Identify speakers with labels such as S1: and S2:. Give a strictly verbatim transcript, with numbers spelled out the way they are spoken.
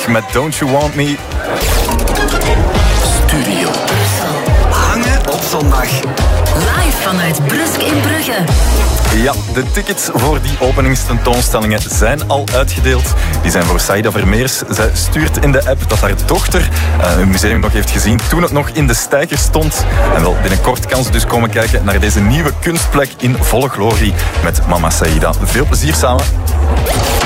S1: Pink met Don't You Want Me.
S2: Studio Hangen op zondag.
S3: Live vanuit Brusk in Brugge.
S1: Ja, de tickets voor die openingstentoonstellingen zijn al uitgedeeld. Die zijn voor Saida Vermeers. Zij stuurt in de app dat haar dochter uh, het museum nog heeft gezien toen het nog in de steiger stond. En wel binnenkort kan ze dus komen kijken naar deze nieuwe kunstplek in volle glorie met mama Saida. Veel plezier samen.